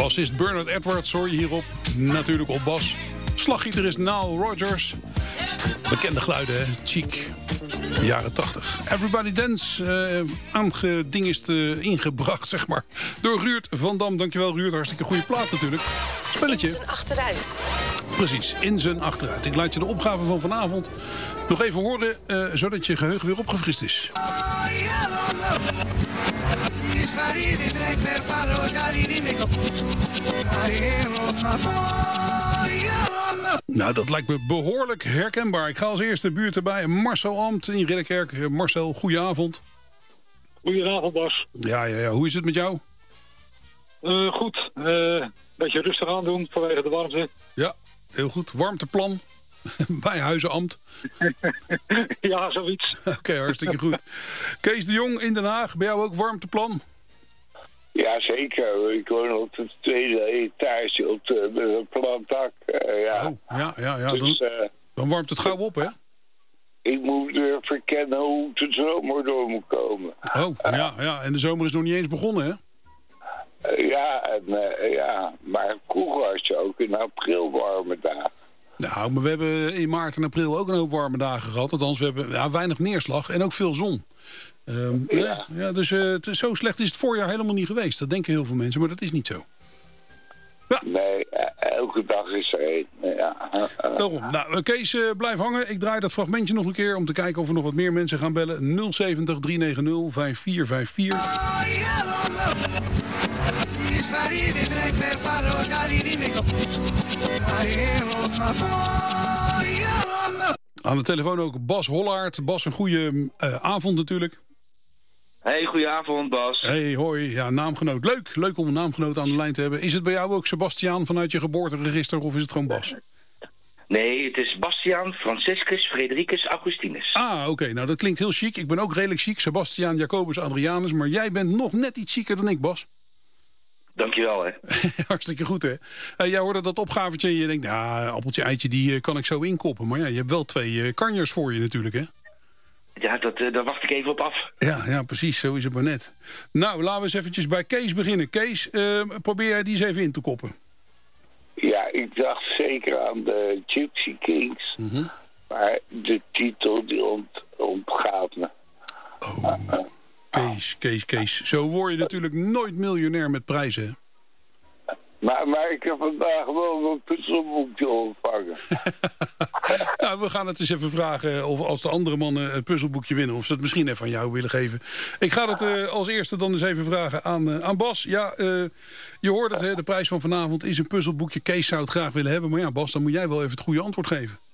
Bassist Bernard Edwards hoor je hierop. Natuurlijk op bas. Slaggitarist Nile Rodgers. Bekende geluiden, hè? Chic. Jaren 80. Everybody Dance, aangedingest ingebracht, zeg maar. Door Ruurt van Dam. Dankjewel, Ruurt. Hartstikke goede plaat natuurlijk. Spelletje. In zijn achteruit. Precies, in zijn achteruit. Ik laat je de opgave van vanavond nog even horen, zodat je geheugen weer opgefrist is. Nou, dat lijkt me behoorlijk herkenbaar. Ik ga als eerste buurt erbij. Marcel Ambt in Ridderkerk. Marcel, goedenavond. Goedenavond, Bas. Ja. Hoe is het met jou? Goed. Beetje rustig aan doen vanwege de warmte. Ja, heel goed. Warmteplan bij Huizenambt. Ja, zoiets. Oké, hartstikke goed. Kees de Jong in Den Haag. Bij jou ook warmteplan? Ja, zeker. Ik woon op de tweede etage op met een plat dak. Ja. Oh, ja. Dus, Dan warmt het gauw op, hè? ik moet verkennen hoe de zomer door moet komen. Oh, ja. En de zomer is nog niet eens begonnen, hè? Maar vroeger had je ook in april warme dagen. Nou, maar we hebben in maart en april ook een hoop warme dagen gehad. Althans, we hebben weinig neerslag en ook veel zon. Dus zo slecht is het voorjaar helemaal niet geweest. Dat denken heel veel mensen, maar dat is niet zo. Ja. Nee, elke dag is er één. Ja. Daarom. Nou, Kees, blijf hangen. Ik draai dat fragmentje nog een keer om te kijken of er nog wat meer mensen gaan bellen. 070 390 5454. Aan de telefoon ook Bas Hollaert. Bas, een goede avond natuurlijk. Hey, goedenavond Bas. Hey, hoi. Ja, naamgenoot. Leuk om een naamgenoot aan de lijn te hebben. Is het bij jou ook Sebastiaan vanuit je geboorteregister of is het gewoon Bas? Nee, het is Bastiaan, Franciscus, Fredericus, Augustinus. Ah, oké. Nou, dat klinkt heel chic. Ik ben ook redelijk chic. Sebastiaan, Jacobus, Adrianus. Maar jij bent nog net iets chiquer dan ik, Bas. Dankjewel, hè. Hartstikke goed, hè. Jij hoorde dat opgavetje en je denkt, appeltje, eitje, die kan ik zo inkoppen. Maar ja, je hebt wel 2 kanjers voor je natuurlijk, hè. Ja, daar wacht ik even op af. Ja, precies. Zo is het maar net. Nou, laten we eens eventjes bij Kees beginnen. Kees, probeer jij die eens even in te koppen. Ja, ik dacht zeker aan de Gypsy Kings. Mm-hmm. Maar de titel die ontgaat me. Oh, Kees. Zo word je natuurlijk nooit miljonair met prijzen, hè? Maar ik heb vandaag wel een puzzelboekje ontvangen. Nou, we gaan het eens even vragen of als de andere mannen het puzzelboekje winnen, of ze het misschien even aan jou willen geven. Ik ga het als eerste dan eens even vragen aan Bas. Ja, je hoort het, hè, de prijs van vanavond is een puzzelboekje. Kees zou het graag willen hebben, maar ja, Bas, dan moet jij wel even het goede antwoord geven.